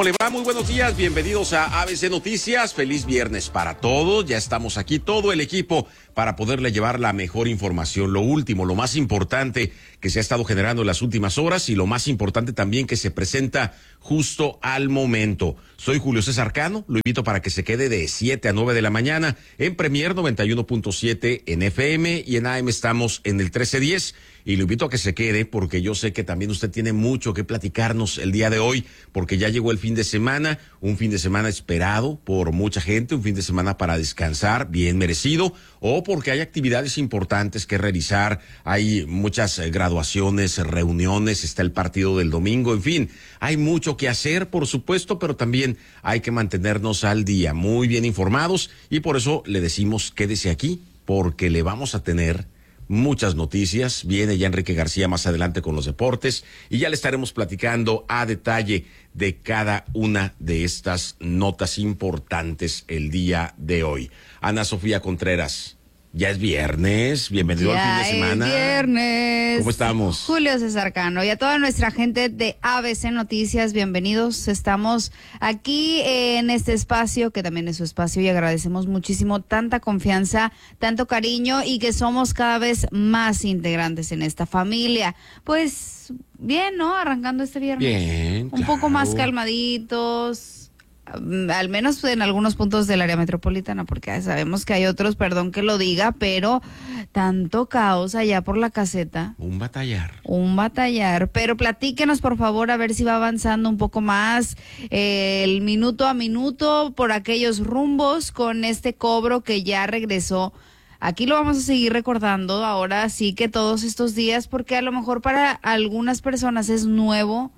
Le va, muy buenos días, bienvenidos a ABC Noticias, feliz viernes para todos, ya estamos aquí todo el equipo para poderle llevar la mejor información, lo último, lo más importante que se ha estado generando en las últimas horas y lo más importante también que se presenta justo al momento. Soy Julio César Cano, lo invito para que se quede de 7 a 9 de la mañana en Premier 91.7 en FM y en AM estamos en el 1310. Y lo invito a que se quede porque yo sé que también usted tiene mucho que platicarnos el día de hoy porque ya llegó el fin de semana, un fin de semana esperado por mucha gente, un fin de semana para descansar, bien merecido, o porque hay actividades importantes que realizar, hay muchas graduaciones, reuniones, está el partido del domingo, en fin, hay mucho que hacer, por supuesto, pero también hay que mantenernos al día, muy bien informados y por eso le decimos quédese aquí porque le vamos a tener muchas noticias. Viene ya Enrique García más adelante con los deportes y ya le estaremos platicando a detalle de cada una de estas notas importantes el día de hoy. Ana Sofía Contreras, ya es viernes, bienvenido al fin de semana. Ya es viernes. ¿Cómo estamos? Julio César Cano y a toda nuestra gente de ABC Noticias, bienvenidos. Estamos aquí en este espacio, que también es su espacio, y agradecemos muchísimo tanta confianza, tanto cariño y que somos cada vez más integrantes en esta familia. Pues bien, ¿no? Arrancando este viernes. Bien, Un poco más calmaditos. Al menos en algunos puntos del área metropolitana, porque sabemos que hay otros, perdón que lo diga, pero tanto caos allá por la caseta. Un batallar, pero platíquenos por favor a ver si va avanzando un poco más el minuto a minuto por aquellos rumbos con este cobro que ya regresó. Aquí lo vamos a seguir recordando ahora sí que todos estos días, porque a lo mejor para algunas personas es nuevo,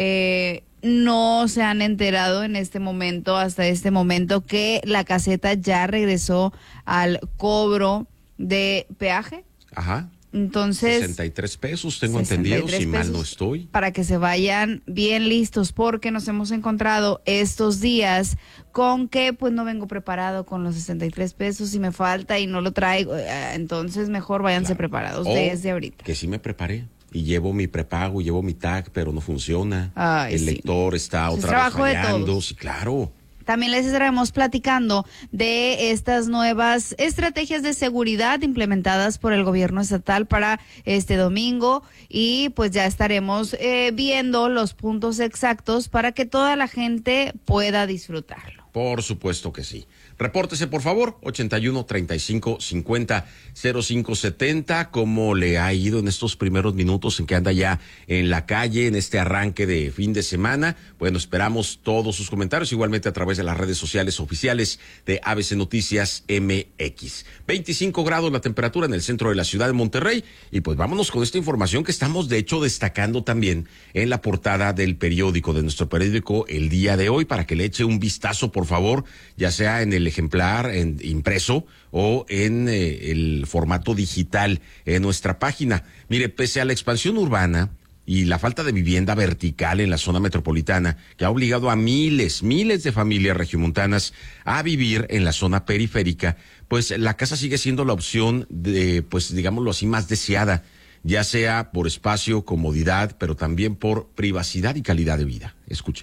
no se han enterado en este momento, hasta este momento, que la caseta ya regresó al cobro de peaje. Ajá. Entonces, 63 pesos, tengo entendido, si mal no estoy. Para que se vayan bien listos, porque nos hemos encontrado estos días con que pues no vengo preparado con los 63 pesos y me falta y no lo traigo. Entonces mejor váyanse preparados desde ahorita. Que sí me preparé. Y llevo mi prepago, llevo mi tag, pero no funciona. Ay, el sí. lector está Es otra vez trabajo de fallando. todos. Sí, claro. También les estaremos platicando de estas nuevas estrategias de seguridad implementadas por el gobierno estatal para este domingo y pues ya estaremos viendo los puntos exactos para que toda la gente pueda disfrutarlo. Por supuesto que sí. Repórtese, por favor, 81 35 50 05 70. ¿Cómo le ha ido en estos primeros minutos en que anda ya en la calle, en este arranque de fin de semana? Bueno, esperamos todos sus comentarios, igualmente a través de las redes sociales oficiales de ABC Noticias MX. 25 grados la temperatura en el centro de la ciudad de Monterrey. Y pues vámonos con esta información que estamos, de hecho, destacando también en la portada del periódico, de nuestro periódico el día de hoy, para que le eche un vistazo, por favor, ya sea en el ejemplar impreso o en el formato digital en nuestra página. Mire, pese a la expansión urbana y la falta de vivienda vertical en la zona metropolitana, que ha obligado a miles de familias regiomontanas a vivir en la zona periférica, pues la casa sigue siendo la opción de, pues digámoslo así, más deseada, ya sea por espacio, comodidad, pero también por privacidad y calidad de vida. Escuche.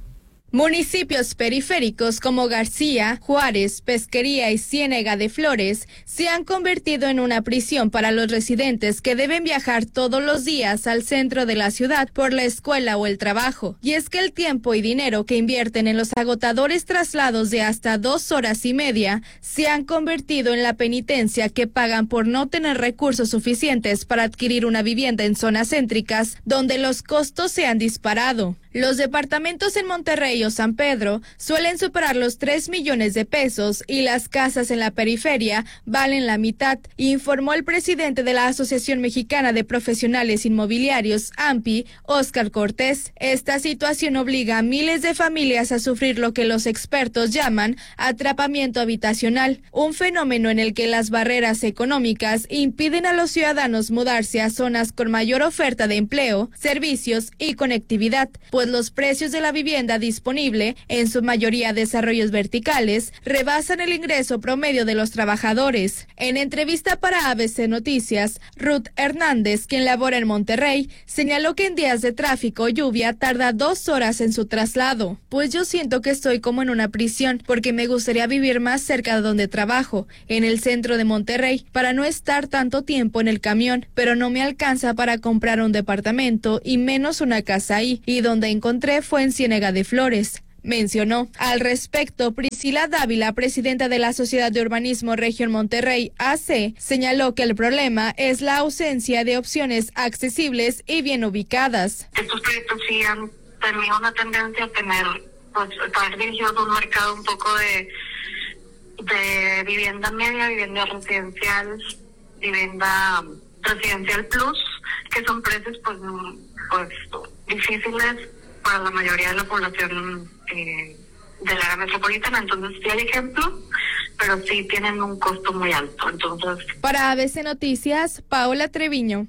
Municipios periféricos como García, Juárez, Pesquería y Ciénega de Flores se han convertido en una prisión para los residentes que deben viajar todos los días al centro de la ciudad por la escuela o el trabajo. Y es que el tiempo y dinero que invierten en los agotadores traslados de hasta 2 horas y media se han convertido en la penitencia que pagan por no tener recursos suficientes para adquirir una vivienda en zonas céntricas donde los costos se han disparado. Los departamentos en Monterrey o San Pedro suelen superar los 3 millones de pesos y las casas en la periferia valen la mitad, informó el presidente de la Asociación Mexicana de Profesionales Inmobiliarios, AMPI, Óscar Cortés. Esta situación obliga a miles de familias a sufrir lo que los expertos llaman atrapamiento habitacional, un fenómeno en el que las barreras económicas impiden a los ciudadanos mudarse a zonas con mayor oferta de empleo, servicios y conectividad, pues pues los precios de la vivienda disponible, en su mayoría desarrollos verticales, rebasan el ingreso promedio de los trabajadores. En entrevista para ABC Noticias, Ruth Hernández, quien labora en Monterrey, señaló que en días de tráfico o lluvia tarda 2 horas en su traslado. Pues yo siento que estoy como en una prisión, porque me gustaría vivir más cerca de donde trabajo, en el centro de Monterrey, para no estar tanto tiempo en el camión, pero no me alcanza para comprar un departamento y menos una casa ahí, y donde encontré fue en Ciénega de Flores. Mencionó. Al respecto, Priscila Dávila, presidenta de la Sociedad de Urbanismo Región Monterrey, AC, señaló que el problema es la ausencia de opciones accesibles y bien ubicadas. Estos proyectos sí han tenido una tendencia a tener, pues, estar dirigidos a un mercado un poco de vivienda media, vivienda residencial, vivienda residencial plus, que son precios pues difíciles para la mayoría de la población del área metropolitana. Entonces sí hay ejemplos, pero sí tienen un costo muy alto. Entonces, para ABC Noticias, Paola Treviño.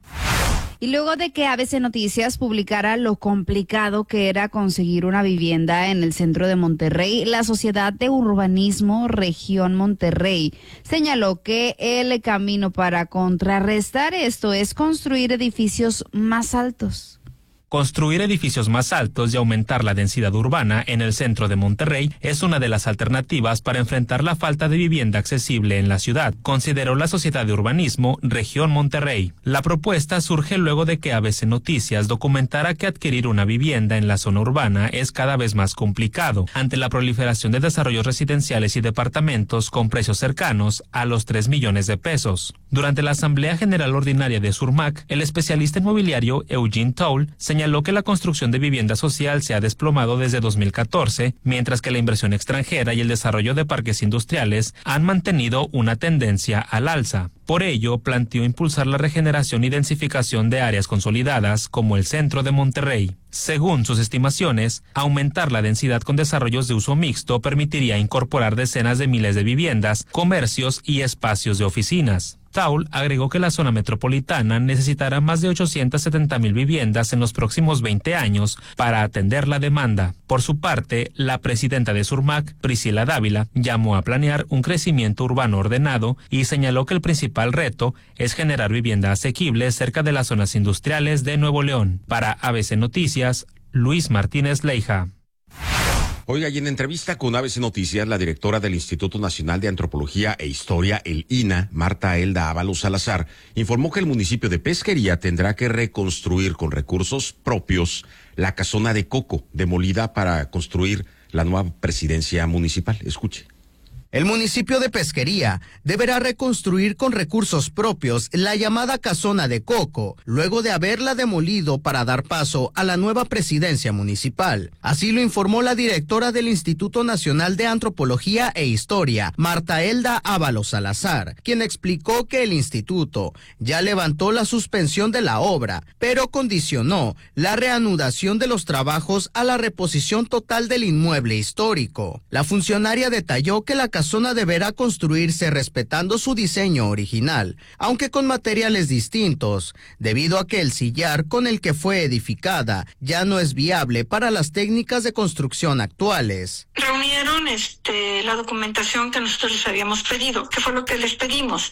Y luego de que ABC Noticias publicara lo complicado que era conseguir una vivienda en el centro de Monterrey, la Sociedad de Urbanismo Región Monterrey señaló que el camino para contrarrestar esto es construir edificios más altos. Construir edificios más altos y aumentar la densidad urbana en el centro de Monterrey es una de las alternativas para enfrentar la falta de vivienda accesible en la ciudad, consideró la Sociedad de Urbanismo Región Monterrey. La propuesta surge luego de que ABC Noticias documentara que adquirir una vivienda en la zona urbana es cada vez más complicado, ante la proliferación de desarrollos residenciales y departamentos con precios cercanos a los 3 millones de pesos. Durante la Asamblea General Ordinaria de Surmac, el especialista inmobiliario Eugene Toll señaló que la construcción de vivienda social se ha desplomado desde 2014, mientras que la inversión extranjera y el desarrollo de parques industriales han mantenido una tendencia al alza. Por ello, planteó impulsar la regeneración y densificación de áreas consolidadas como el centro de Monterrey. Según sus estimaciones, aumentar la densidad con desarrollos de uso mixto permitiría incorporar decenas de miles de viviendas, comercios y espacios de oficinas. Taul agregó que la zona metropolitana necesitará más de 870,000 viviendas en los próximos 20 años para atender la demanda. Por su parte, la presidenta de Surmac, Priscila Dávila, llamó a planear un crecimiento urbano ordenado y señaló que el principal reto es generar vivienda asequible cerca de las zonas industriales de Nuevo León. Para ABC Noticias, Luis Martínez Leija. Oiga, y en entrevista con ABC Noticias, la directora del Instituto Nacional de Antropología e Historia, el INAH, Marta Elda Ábalos Salazar, informó que el municipio de Pesquería tendrá que reconstruir con recursos propios la casona de Coco, demolida para construir la nueva presidencia municipal. Escuche. El municipio de Pesquería deberá reconstruir con recursos propios la llamada Casona de Coco, luego de haberla demolido para dar paso a la nueva presidencia municipal. Así lo informó la directora del Instituto Nacional de Antropología e Historia, Marta Elda Ábalos Salazar, quien explicó que el instituto ya levantó la suspensión de la obra, pero condicionó la reanudación de los trabajos a la reposición total del inmueble histórico. La funcionaria detalló que la casona deberá construirse respetando su diseño original, aunque con materiales distintos, debido a que el sillar con el que fue edificada ya no es viable para las técnicas de construcción actuales. Reunieron la documentación que nosotros les habíamos pedido. ¿Qué fue lo que les pedimos?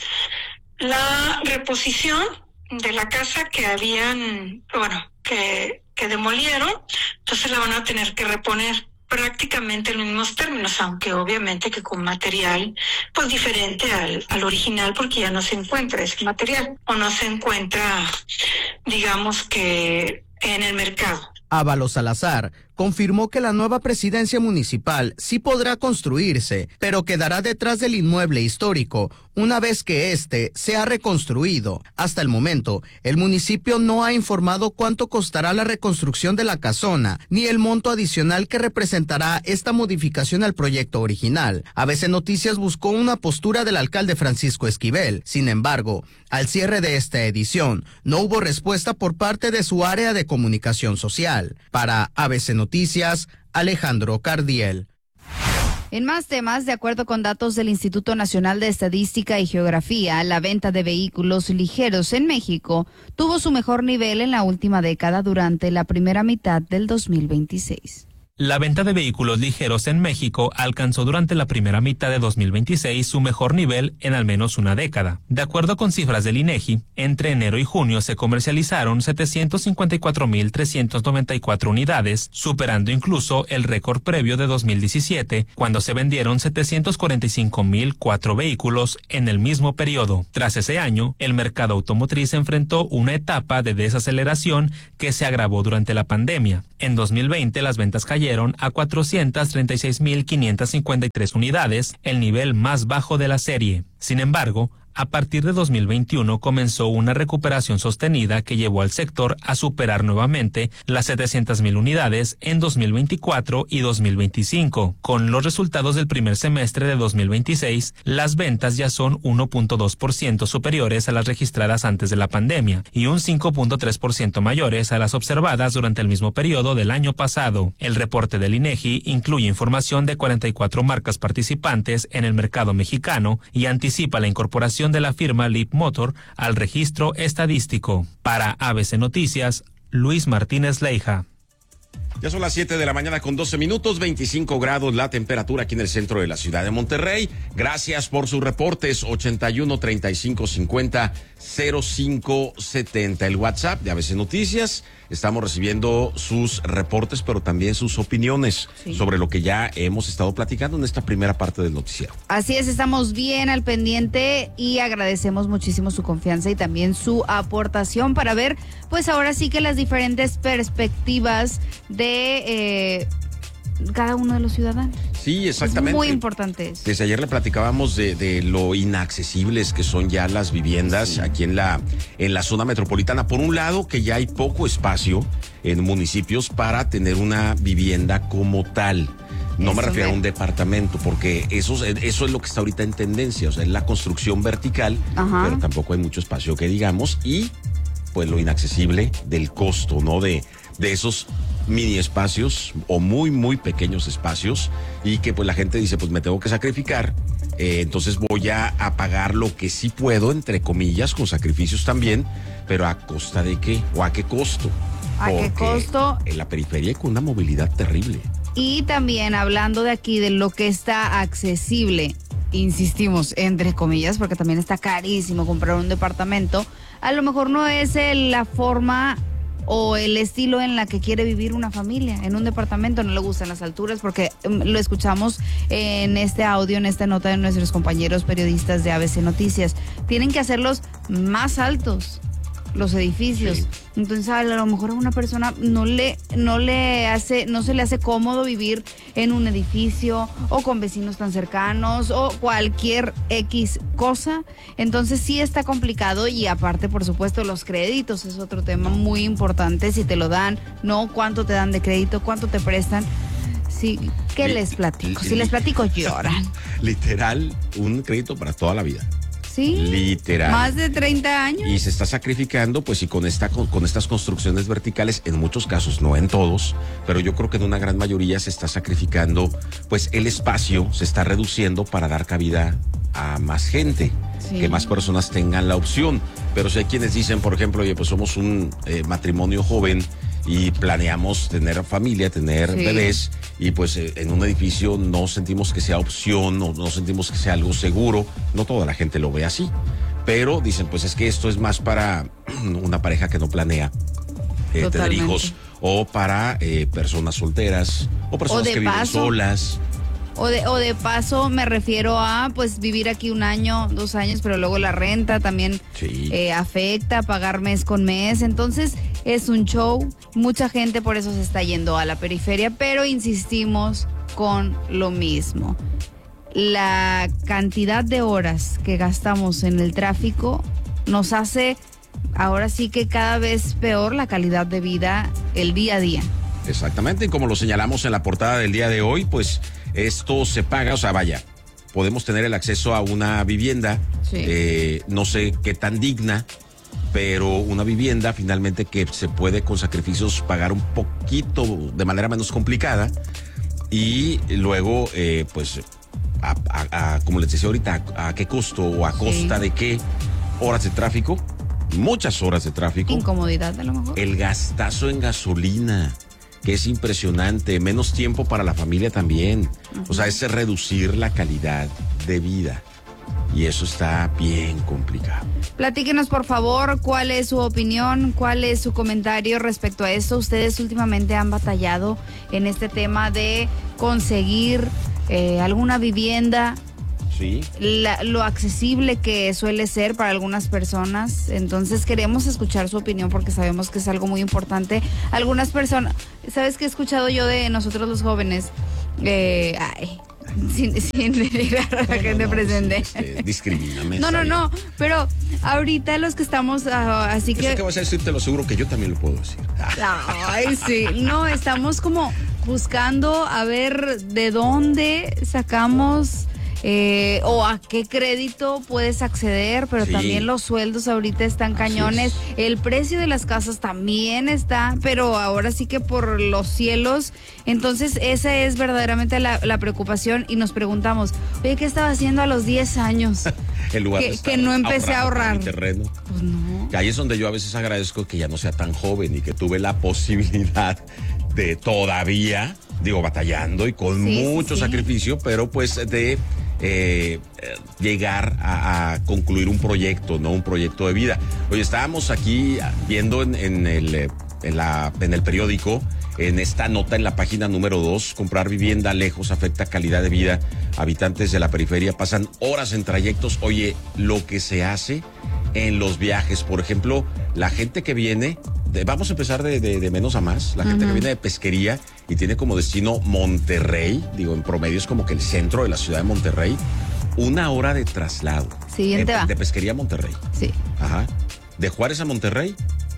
La reposición de la casa que habían, que demolieron, entonces la van a tener que reponer prácticamente en los mismos términos, aunque obviamente que con material pues diferente al original, porque ya no se encuentra ese material o no se encuentra, digamos que en el mercado. Ábalos Salazar confirmó que la nueva presidencia municipal sí podrá construirse, pero quedará detrás del inmueble histórico una vez que éste sea reconstruido. Hasta el momento, el municipio no ha informado cuánto costará la reconstrucción de la casona, ni el monto adicional que representará esta modificación al proyecto original. ABC Noticias buscó una postura del alcalde Francisco Esquivel. Sin embargo, al cierre de esta edición, no hubo respuesta por parte de su área de comunicación social. Para ABC Noticias, Alejandro Cardiel. En más temas, de acuerdo con datos del Instituto Nacional de Estadística y Geografía, la venta de vehículos ligeros en México tuvo su mejor nivel en la última década durante la primera mitad del 2026. La venta de vehículos ligeros en México alcanzó durante la primera mitad de 2026 su mejor nivel en al menos una década. De acuerdo con cifras del INEGI, entre enero y junio se comercializaron 754.394 unidades, superando incluso el récord previo de 2017, cuando se vendieron 745.004 vehículos en el mismo periodo. Tras ese año, el mercado automotriz enfrentó una etapa de desaceleración que se agravó durante la pandemia. En 2020 las ventas cayeron a 436.553 unidades, el nivel más bajo de la serie. Sin embargo, a partir de 2021 comenzó una recuperación sostenida que llevó al sector a superar nuevamente las 700.000 unidades en 2024 y 2025. Con los resultados del primer semestre de 2026, las ventas ya son 1.2% superiores a las registradas antes de la pandemia y un 5.3% mayores a las observadas durante el mismo periodo del año pasado. El reporte del INEGI incluye información de 44 marcas participantes en el mercado mexicano y anticipa la incorporación de la firma Leapmotor al registro estadístico. Para ABC Noticias, Luis Martínez Leija. Ya son las 7 de la mañana con 12 minutos, 25 grados la temperatura aquí en el centro de la ciudad de Monterrey. Gracias por sus reportes, 81 35 50 05 70. El WhatsApp de ABC Noticias. Estamos recibiendo sus reportes, pero también sus opiniones sobre lo que ya hemos estado platicando en esta primera parte del noticiero. Así es, estamos bien al pendiente y agradecemos muchísimo su confianza y también su aportación para ver, pues ahora sí que las diferentes perspectivas de cada uno de los ciudadanos. Sí, exactamente. Es muy importante eso. Desde ayer le platicábamos de lo inaccesibles que son ya las viviendas aquí en la zona metropolitana. Por un lado, que ya hay poco espacio en municipios para tener una vivienda como tal. No me refiero a un departamento, porque eso es lo que está ahorita en tendencia, o sea, es la construcción vertical, pero tampoco hay mucho espacio que digamos, y pues lo inaccesible del costo, ¿no? De esos mini espacios o muy, muy pequeños espacios, y que pues la gente dice, pues me tengo que sacrificar, entonces voy a pagar lo que sí puedo, entre comillas, con sacrificios también, pero ¿a costa de qué? ¿O a qué costo? ¿A qué costo? En la periferia hay con una movilidad terrible. Y también hablando de aquí, de lo que está accesible, insistimos, entre comillas, porque también está carísimo comprar un departamento, a lo mejor no es la forma o el estilo en la que quiere vivir una familia. En un departamento no le gustan las alturas, porque lo escuchamos en este audio, en esta nota de nuestros compañeros periodistas de ABC Noticias. Tienen que hacerlos más altos los edificios. Sí. Entonces a lo mejor a una persona no se le hace cómodo vivir en un edificio o con vecinos tan cercanos o cualquier X cosa. Entonces sí está complicado, y aparte, por supuesto, los créditos es otro tema muy importante. Si te lo dan, no, cuánto te dan de crédito, cuánto te prestan. Sí, ¿qué les platico? Si les platico, lloran. Literal, un crédito para toda la vida. Sí, literal. Más de 30 años. Y se está sacrificando, pues, y con estas construcciones verticales, en muchos casos, no en todos, pero yo creo que en una gran mayoría se está sacrificando, pues, el espacio se está reduciendo para dar cabida a más gente, que más personas tengan la opción. Pero si hay quienes dicen, por ejemplo, oye, pues somos un matrimonio joven y planeamos tener familia, tener bebés, y pues en un edificio no sentimos que sea opción, o no sentimos que sea algo seguro. No toda la gente lo ve así, pero dicen, pues es que esto es más para una pareja que no planea tener hijos, o para personas solteras, o personas que viven solas. O de paso me refiero a, pues, vivir aquí 1 año, 2 años, pero luego la renta también afecta, pagar mes con mes. Entonces es un show. Mucha gente por eso se está yendo a la periferia, pero insistimos con lo mismo. La cantidad de horas que gastamos en el tráfico nos hace ahora sí que cada vez peor la calidad de vida, el día a día. Exactamente, y como lo señalamos en la portada del día de hoy, pues esto se paga, o sea, vaya, podemos tener el acceso a una vivienda, no sé qué tan digna, pero una vivienda finalmente que se puede con sacrificios pagar un poquito de manera menos complicada, y luego, pues, como les decía ahorita, ¿a qué costo o a costa de qué? Horas de tráfico, muchas horas de tráfico. Incomodidad a lo mejor. El gastazo en gasolina, que es impresionante, menos tiempo para la familia también. O sea, es reducir la calidad de vida. Y eso está bien complicado. Platíquenos, por favor, cuál es su opinión, cuál es su comentario respecto a esto. Ustedes últimamente han batallado en este tema de conseguir alguna vivienda. Sí. Lo accesible que suele ser para algunas personas. Entonces queremos escuchar su opinión porque sabemos que es algo muy importante. Algunas personas, ¿sabes qué he escuchado yo de nosotros los jóvenes? Sin denigrar a la gente presente. Discrimíname. No, pero ahorita los que estamos así Eso que... que vas a decir, te lo aseguro que yo también lo puedo decir. Ay, sí. No, estamos como buscando a ver de dónde sacamos o a qué crédito puedes acceder, pero Sí. también los sueldos ahorita están cañones. El precio de las casas también está, pero ahora sí que por los cielos. Entonces esa es verdaderamente la preocupación y nos preguntamos, oye, ¿qué estaba haciendo a los 10 años? En lugar que no empecé a ahorrar. Mi terreno. Pues no. Que ahí es donde yo a veces agradezco que ya no sea tan joven y que tuve la posibilidad de todavía, batallando y con mucho sacrificio, pero pues de llegar a concluir un proyecto, ¿no? Un proyecto de vida. Oye, estábamos aquí viendo en el periódico, en esta nota en la página número 2, comprar vivienda lejos afecta calidad de vida. Habitantes de la periferia pasan horas en trayectos. Oye, lo que se hace en los viajes, por ejemplo, la gente que viene, vamos a empezar de menos a más, la gente que viene de Pesquería y tiene como destino Monterrey, en promedio es como que el centro de la ciudad de Monterrey, 1 hora de traslado. Siguiente va. De Pesquería a Monterrey. Sí. Ajá. De Juárez a Monterrey,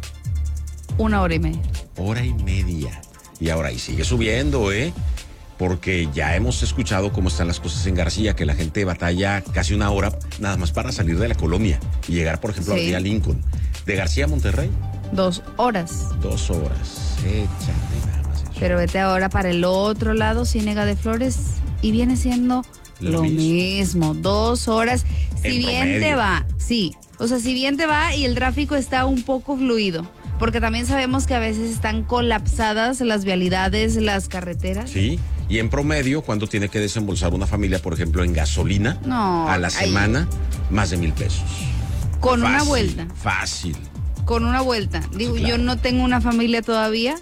1 hora y media. 1.5 horas. Y ahora, y sigue subiendo, porque ya hemos escuchado cómo están las cosas en García, que la gente batalla casi 1 hora nada más para salir de la colonia y llegar, por ejemplo, Sí. a Lincoln. De García a Monterrey, 2 horas. 2 horas. Échate nada más eso. Pero vete ahora para el otro lado, Ciénega de Flores, y viene siendo lo mismo. 2 horas. Si En bien promedio. te va, sí. O sea, si bien te va y el tráfico está un poco fluido. Porque también sabemos que a veces están colapsadas las vialidades, las carreteras. Sí, y en promedio, ¿cuánto tiene que desembolsar una familia, por ejemplo, en gasolina No, a la semana? Más de 1,000 pesos. Con Fácil, una vuelta. Fácil. Con una vuelta. Digo, claro. yo no tengo una familia todavía,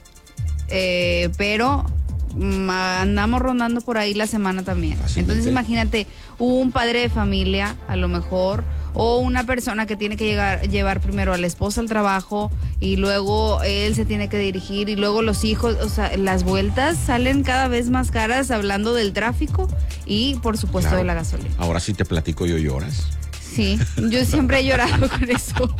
pero andamos rondando por ahí la semana también. Fácilmente. Entonces imagínate, un padre de familia, a lo mejor, o una persona que tiene que llevar primero a la esposa al trabajo y luego él se tiene que dirigir y luego los hijos, o sea, las vueltas salen cada vez más caras hablando del tráfico y por supuesto Claro. de la gasolina. Ahora sí te platico, yo lloras. Sí, yo siempre he llorado con eso.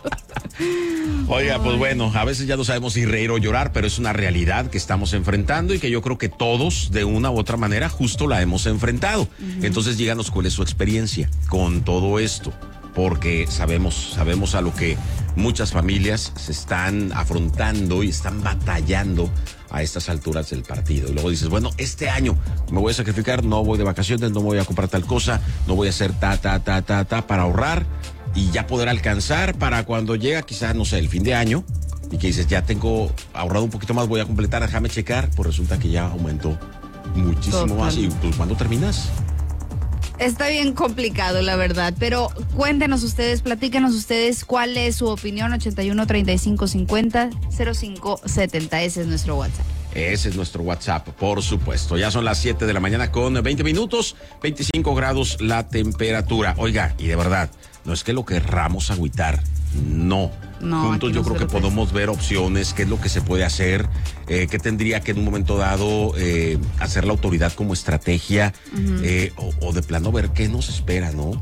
Oiga, pues bueno, a veces ya no sabemos si reír o llorar, pero es una realidad que estamos enfrentando y que yo creo que todos, de una u otra manera, justo la hemos enfrentado. Entonces, díganos cuál es su experiencia con todo esto, porque sabemos a lo que muchas familias se están afrontando y están batallando a estas alturas del partido. Y luego dices, bueno, este año me voy a sacrificar, no voy de vacaciones, no voy a comprar tal cosa, no voy a hacer para ahorrar y ya poder alcanzar para cuando llega quizás, no sé, el fin de año y que dices, ya tengo ahorrado un poquito más, voy a completar, déjame checar, pues resulta que ya aumentó muchísimo más. Y pues, ¿cuándo terminas? Está bien complicado, la verdad, pero cuéntenos ustedes, platíquenos ustedes cuál es su opinión. 81 35 50 05 70, ese es nuestro WhatsApp. Ese es nuestro WhatsApp, por supuesto. Ya son las 7 de la mañana con 20 minutos, 25 grados la temperatura. Oiga, y de verdad, no es que lo querramos agüitar, no. Juntos yo creo que podemos ver opciones, qué es lo que se puede hacer, qué tendría que en un momento dado hacer la autoridad como estrategia, o de plano ver qué nos espera, ¿no?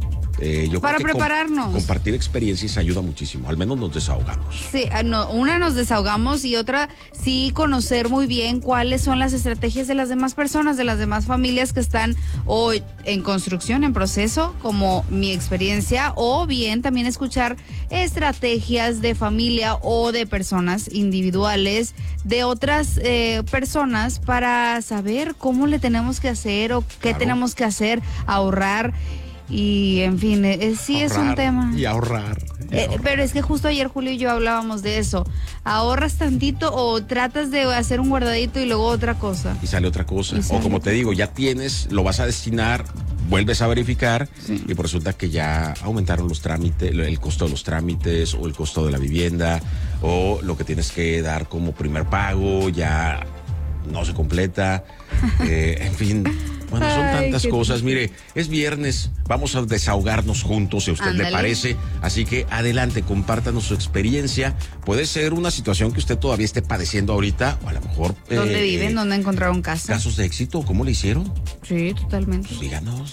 Yo para creo que prepararnos. Compartir experiencias ayuda muchísimo, al menos nos desahogamos. Sí, no, una nos desahogamos y otra sí conocer muy bien cuáles son las estrategias de las demás personas, de las demás familias que están o en construcción, en proceso, como mi experiencia, o bien también escuchar estrategias de familia o de personas individuales, de otras personas para saber cómo le tenemos que hacer o qué Claro. tenemos que hacer, ahorrar. Y en fin, sí es un tema. Y ahorrar. Pero es que justo ayer Julio y yo hablábamos de eso. ¿Ahorras tantito o tratas de hacer un guardadito y luego otra cosa? Y sale otra cosa. Y O sale como otra te digo, ya tienes, lo vas a destinar, vuelves a verificar y pues resulta que ya aumentaron los trámites, el costo de los trámites o el costo de la vivienda o lo que tienes que dar como primer pago ya no se completa. En fin. Bueno, son Ay, tantas qué cosas. triste. Mire, es viernes, vamos a desahogarnos juntos, si a usted le Ándale. parece. Así que adelante, compártanos su experiencia. Puede ser una situación que usted todavía esté padeciendo ahorita, o a lo mejor... ¿Dónde viven? ¿Dónde encontraron casa? Casos de éxito, ¿cómo le hicieron? Sí, totalmente. Pues díganos.